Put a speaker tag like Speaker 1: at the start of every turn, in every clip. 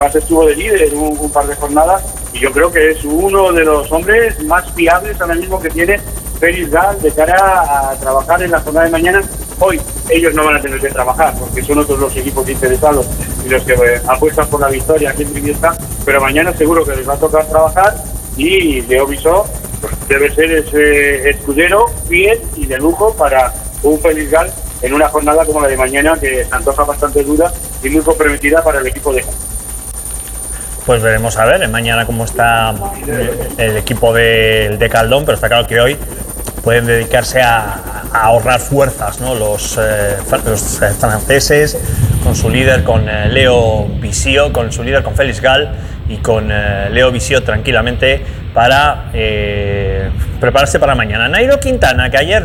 Speaker 1: estuvo de líder un par de jornadas y yo creo que es uno de los hombres más fiables ahora mismo que tiene Félix Gal de cara a trabajar en la jornada de mañana. Hoy ellos no van a tener que trabajar porque son otros los equipos interesados y los que apuestan por la victoria aquí en Briviesca, pero mañana seguro que les va a tocar trabajar y Leo Bisó pues, debe ser ese escudero fiel y de lujo para un Félix Gal en una jornada como la de mañana que se antoja bastante dura y muy comprometida para el equipo de Gal.
Speaker 2: Pues veremos a ver mañana cómo está el equipo de Caldón, pero está claro que hoy pueden dedicarse a ahorrar fuerzas, ¿no? Los franceses, con su líder, con Leo Bisó, con su líder, con Félix Gal y con Leo Bisó tranquilamente para prepararse para mañana. Nairo Quintana, que ayer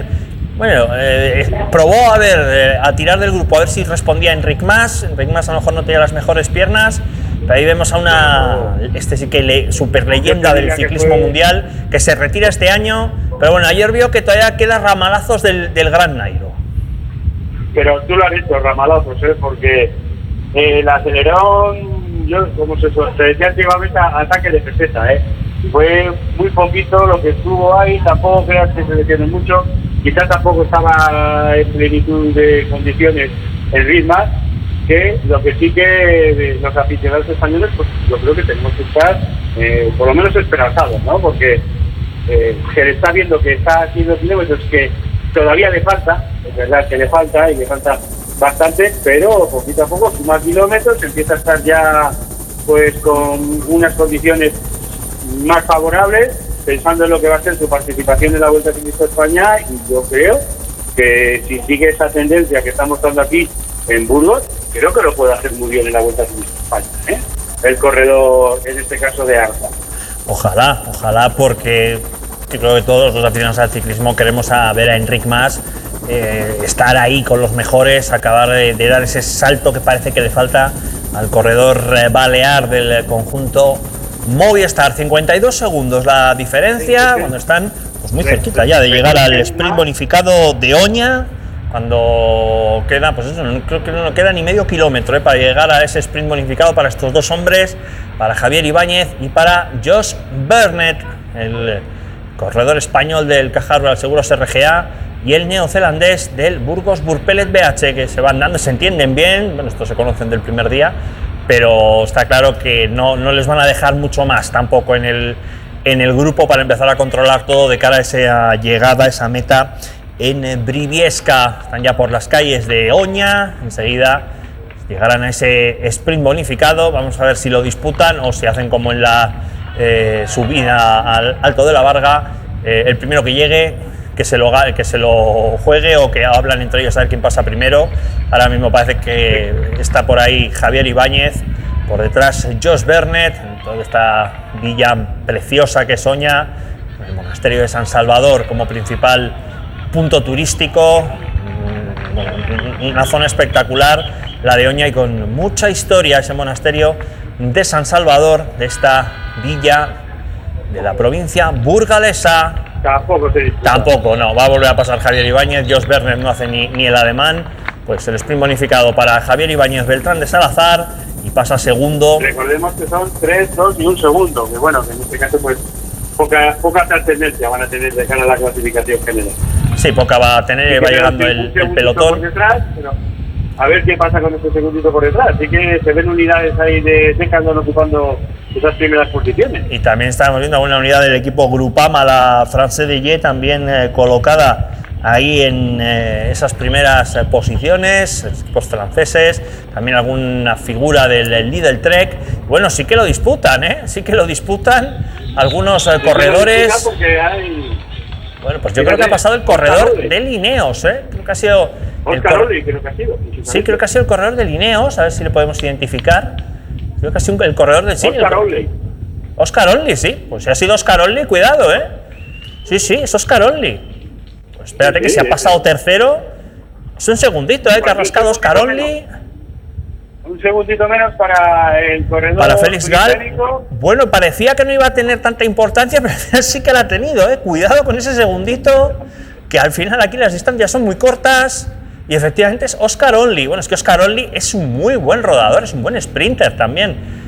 Speaker 2: probó a tirar del grupo, a ver si respondía Enric Mas. Enric Mas a lo mejor no tenía las mejores piernas, pero ahí vemos a una sí que super leyenda del ciclismo mundial que se retira este año, pero bueno, ayer vio que todavía queda ramalazos del gran Nairo. Pero tú lo has dicho, ramalazos, porque el acelerón, como se decía antiguamente, ataque de peseta, fue muy poquito lo que estuvo ahí, tampoco creas que se detiene mucho, quizás tampoco estaba en plenitud de condiciones el Ritmas, que lo que sí que los aficionados españoles, pues yo creo que tenemos que estar por lo menos esperanzados, ¿no? Porque se le está viendo que está haciendo kilómetros que todavía le falta, es verdad que le falta y le falta bastante, pero poquito a poco suma kilómetros, empieza a estar ya pues con unas condiciones más favorables, pensando en lo que va a ser su participación en la Vuelta Ciclista a España, y yo creo que si sigue esa tendencia que está mostrando aquí en Burgos, creo que lo puede hacer muy bien en la Vuelta Ciclista a España, el corredor, en este caso de Arza. Ojalá, porque creo que todos los aficionados al ciclismo queremos ver a Enric Mas estar ahí con los mejores, acabar de dar ese salto que parece que le falta al corredor balear del conjunto Movistar. 52 segundos la diferencia, cuando están pues muy cerquita ya de llegar al sprint bonificado de Oña, cuando queda, pues eso, creo que no queda ni medio kilómetro para llegar a ese sprint bonificado para estos dos hombres, para Javier Ibáñez y para Josh Burnett, el corredor español del Caja Rural Seguros RGA y el neozelandés del Burgos Burpelet BH, que se van dando, se entienden bien, bueno, estos se conocen del primer día, pero está claro que no les van a dejar mucho más tampoco en el grupo para empezar a controlar todo de cara a esa llegada, a esa meta en Briviesca. Están ya por las calles de Oña, enseguida llegarán a ese sprint bonificado. Vamos a ver si lo disputan o si hacen como en la subida al Alto de la Varga, el primero que llegue que se lo juegue, o que hablan entre ellos a ver quién pasa primero. Ahora mismo parece que está por ahí Javier Ibáñez, por detrás Josh Burnett, en toda esta villa preciosa que es Oña, el monasterio de San Salvador como principal punto turístico, una zona espectacular, la de Oña, y con mucha historia ese monasterio de San Salvador, de esta villa de la provincia burgalesa. Tampoco, no, va a volver a pasar Javier Ibáñez. Josh Burnett no hace ni el ademán. Pues el sprint bonificado para Javier Ibáñez Beltrán de Salazar y pasa segundo. Recordemos que son 3, 2 y 1 segundo, que bueno, que en este caso pues poca trascendencia van a tener de cara a la clasificación general. Sí, poca va a tener, va llegando el pelotón. Por detrás, pero a ver qué pasa con este segundito por detrás. Así que se ven unidades ahí de Caldón ocupando esas primeras posiciones. Y también estamos viendo una unidad del equipo Groupama, la France de Ye, también colocada ahí en esas primeras posiciones, equipos franceses, también alguna figura del Lidl Trek. Bueno, sí que lo disputan, sí que lo disputan algunos corredores. Bueno, pues yo creo que ha pasado el corredor de Ineos, creo que ha sido Oscar Olli, creo que ha sido. Sí, creo que ha sido el corredor de Ineos, a ver si le podemos identificar. Creo que ha sido el corredor de Oscar Olli. Oscar Olli, sí, pues si ha sido Oscar Olli, cuidado, Sí, es Oscar Olli. Pues espérate, que si ha pasado tercero, es un segundito, que ha rascado Oscar Olli. Un segundito menos para el corredor. Para Félix Gal. Bueno, parecía que no iba a tener tanta importancia, pero sí que la ha tenido, Cuidado con ese segundito, que al final aquí las distancias son muy cortas. Y efectivamente es Oscar Olli. Bueno, es que Oscar Olli es un muy buen rodador, es un buen sprinter también.